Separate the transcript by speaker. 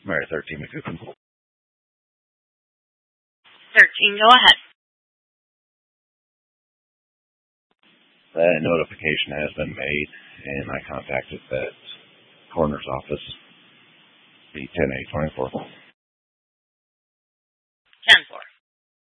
Speaker 1: Mary 13 McCoopin.
Speaker 2: 13, go ahead.
Speaker 1: That notification has been made, and I contacted that coroner's office, the 10-8-24.